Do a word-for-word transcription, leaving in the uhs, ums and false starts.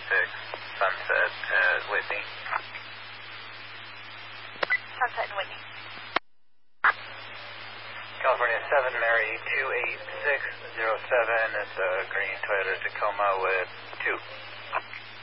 six, Sunset at Whitney. Sunset and Whitney. California seven, Mary two eight six zero seven. It's a green Toyota Tacoma with two